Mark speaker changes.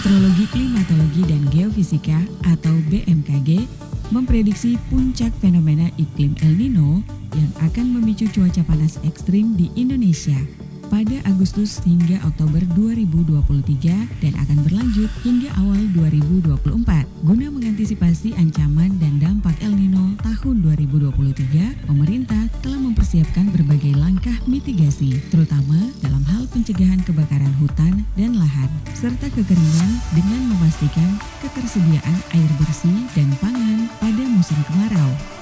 Speaker 1: Meteorologi, Klimatologi, dan Geofisika atau BMKG memprediksi puncak fenomena iklim El Nino yang akan memicu cuaca panas ekstrim di Indonesia pada Agustus hingga Oktober 2023 dan akan berlanjut hingga awal 2024. Guna mengantisipasi ancaman dan dampak El Nino tahun 2023, pemerintah telah mempersiapkan berbagai langkah mitigasi, terutama dalam hal pencegahan kebakaran hutan dan lahan, serta kekeringan dengan memastikan ketersediaan air bersih dan pangan pada musim kemarau.